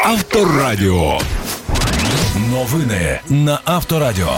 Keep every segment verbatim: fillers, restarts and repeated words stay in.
Авторадіо. Новини на Авторадіо.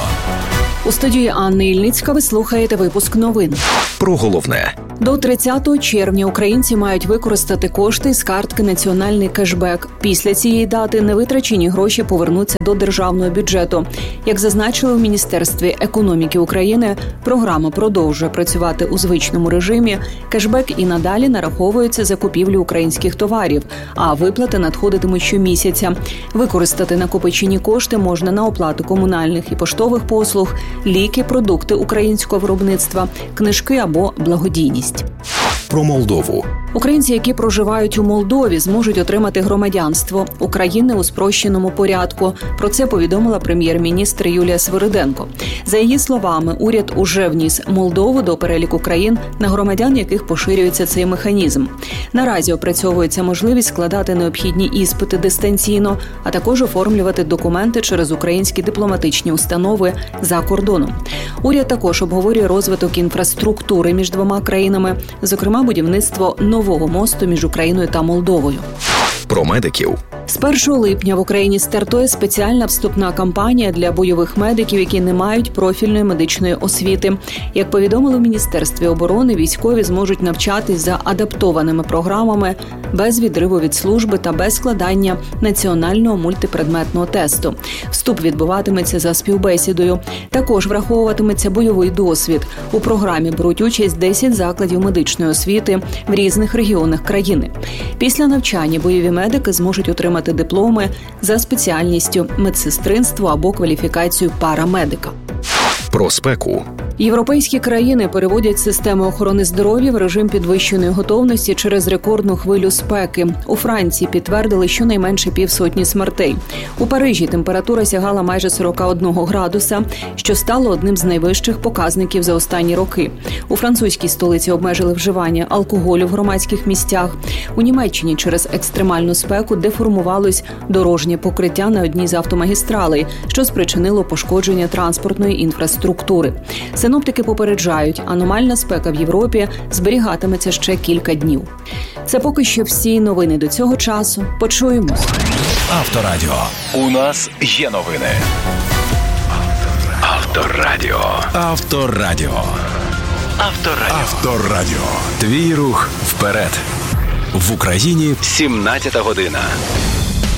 У студії Анни Ільницька ви слухаєте випуск новин. Про головне. До тридцятого червня українці мають використати кошти з картки «Національний кешбек». Після цієї дати невитрачені гроші повернуться до державного бюджету. Як зазначили в Міністерстві економіки України, програма продовжує працювати у звичному режимі. Кешбек і надалі нараховується за купівлю українських товарів, а виплати надходитимуть щомісяця. Використати накопичені кошти можна на оплату комунальних і поштових послуг, ліки, продукти українського виробництва, книжки або благодійність. Про Молдову. Українці, які проживають у Молдові, зможуть отримати громадянство України у спрощеному порядку. Про це повідомила прем'єр-міністр Юлія Свириденко. За її словами, уряд уже вніс Молдову до переліку країн, на громадян яких поширюється цей механізм. Наразі опрацьовується можливість складати необхідні іспити дистанційно, а також оформлювати документи через українські дипломатичні установи за кордоном. Уряд також обговорює розвиток інфраструктури між двома країнами, зокрема будівництво нового мосту між Україною та Молдовою. Про медиків. З першого липня в Україні стартує спеціальна вступна кампанія для бойових медиків, які не мають профільної медичної освіти. Як повідомили в Міністерстві оборони, військові зможуть навчатись за адаптованими програмами, без відриву від служби та без складання національного мультипредметного тесту. Вступ відбуватиметься за співбесідою. Також враховуватиметься бойовий досвід. У програмі беруть участь десять закладів медичної освіти в різних регіонах країни. Після навчання бойові медики зможуть отримати дипломи за спеціальністю медсестринство або кваліфікацію парамедика. Про спеку. Європейські країни переводять систему охорони здоров'я в режим підвищеної готовності через рекордну хвилю спеки. У Франції підтвердили щонайменше півсотні смертей. У Парижі температура сягала майже сорок один градуса, що стало одним з найвищих показників за останні роки. У французькій столиці обмежили вживання алкоголю в громадських місцях. У Німеччині через екстремальну спеку деформувалось дорожнє покриття на одній з автомагістралей, що спричинило пошкодження транспортної інфраструктури. Синоптики попереджають, аномальна спека в Європі зберігатиметься ще кілька днів. Це поки що всі новини до цього часу. Почуємось. Авторадіо. У нас є новини. Авторадіо. Авторадіо. Авторадіо. Авторадіо. Твій рух вперед. В Україні сімнадцята година.